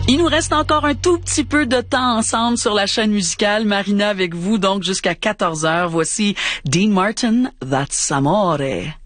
Il nous reste encore un tout petit peu de temps ensemble sur la chaîne musicale. Marina avec vous, donc jusqu'à 14h. Voici Dean Martin, That's Amore.